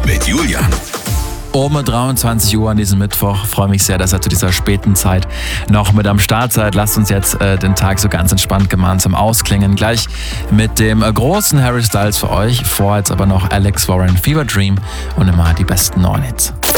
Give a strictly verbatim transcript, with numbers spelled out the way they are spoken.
mit Julian. Um dreiundzwanzig Uhr an diesem Mittwoch. Freue mich sehr, dass ihr zu dieser späten Zeit noch mit am Start seid. Lasst uns jetzt äh, den Tag so ganz entspannt gemeinsam ausklingen. Gleich mit dem äh, großen Harry Styles für euch. Vor jetzt aber noch Alex Warren, Fever Dream und immer die besten neuen Hits.